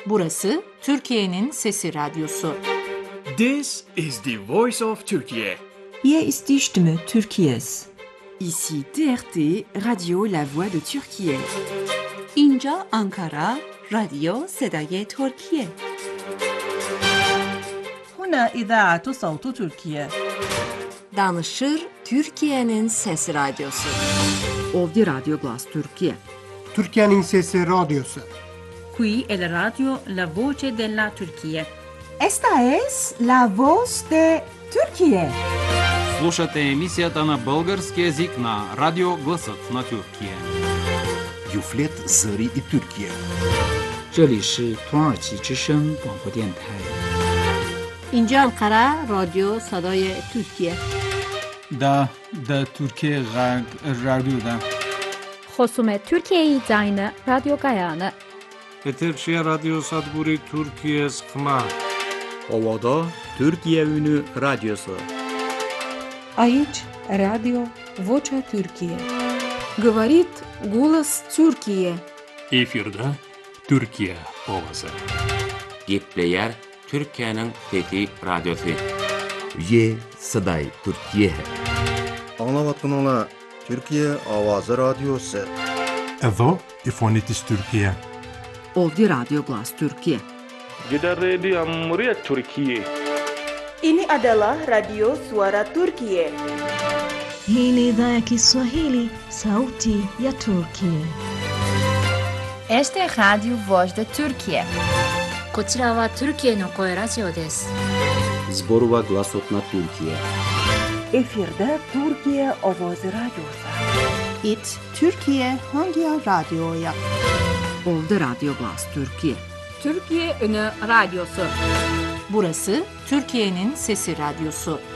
Burası Türkiye'nin Sesi Radyosu. This is the voice of Turkey. Hier ist die Stimme Türkiye's. Ici TRT, Radio La Voix de Türkiye. اینجا آنکارا، رادیو صدای ترکیه. هنا إذاعة صوت تركيا. Danışır Türkiye'nin Sesi Radyosu. Ovdje Radio Glas Türkiye. Türkiye'nin Sesi Radyosu. Qui è la radio La Voce della Turchia. Esta es la voz de Türkiye. Слушате емисията на български език на Радио Гласът на Türkiye. Юфлет Зари и Türkiye. 这里是土耳其之声广播电台。 اینجا انقره رادیو صدای ترکیه. دا Türkiye Radyo'da. خصوم ترکیه زاین رادیو گایانه. Eterşehir Radyo Sadburi Türkiye Sıkma. Ovada Türkiye Ünü Radyosu. Aici Radio Vocea Türkiye. Говорит голос Türkiye. Efirde Türkiye ovası. Gepleyer Türkiye'nin Fethi Radyosu. Ye Saday Türkiye. Anlavatınla Türkiye Avazı Radyosu. Edo İfonitis Türkiye. Ovdje Radio Glas Türkiye. Jeda Radio Amriyat Türkiye. Ini adalah Radio Suara Turkiye. Hii ni idhaa ya Kiswahili, Sauti ya Turkiye. Este es Radio Voz de Turkiye. こちらはトルキエの声ラジオです。 Zborova Glasot na Türkiye. Efirde Türkiye Avazı Radyosu. It Türkiye hangi radyoya? Ovdje Radio Glas Türkiye. Türkiye Ünü Radyosu. Burası Türkiye'nin Sesi Radyosu.